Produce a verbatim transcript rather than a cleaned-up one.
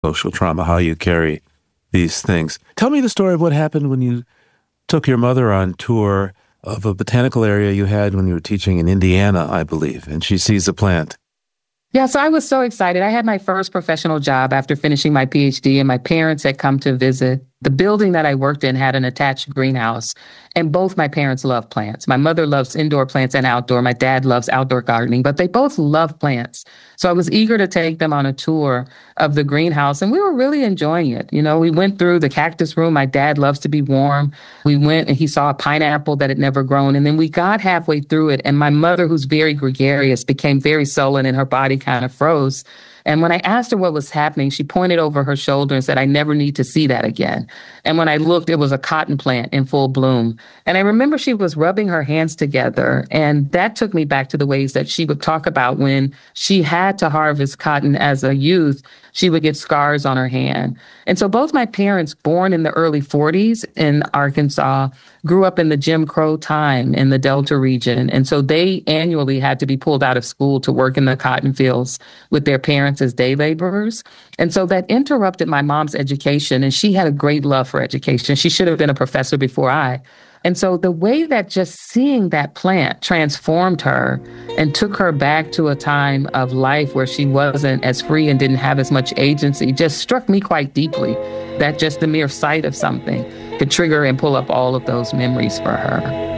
social trauma, how you carry these things. Tell me the story of what happened when you took your mother on tour of a botanical area you had when you were teaching in Indiana, I believe, and she sees a plant. Yeah, so I was so excited. I had my first professional job after finishing my PhD, and my parents had come to visit. The building that I worked in had an attached greenhouse, and both my parents love plants. My mother loves indoor plants and outdoor. My dad loves outdoor gardening, but they both love plants. So I was eager to take them on a tour of the greenhouse, and we were really enjoying it. You know, we went through the cactus room. My dad loves to be warm. We went and he saw a pineapple that had never grown, and then we got halfway through it, and my mother, who's very gregarious, became very sullen, and her body kind of froze. And when I asked her what was happening, she pointed over her shoulder and said, "I never need to see that again." And when I looked, it was a cotton plant in full bloom. And I remember she was rubbing her hands together. And that took me back to the ways that she would talk about when she had to harvest cotton as a youth, she would get scars on her hand. And so both my parents, born in the early forties in Arkansas, grew up in the Jim Crow time in the Delta region. And so they annually had to be pulled out of school to work in the cotton fields with their parents as day laborers. And so that interrupted my mom's education. And she had a great love for education. She should have been a professor before I. And so the way that just seeing that plant transformed her and took her back to a time of life where she wasn't as free and didn't have as much agency just struck me quite deeply, that just the mere sight of something could trigger and pull up all of those memories for her.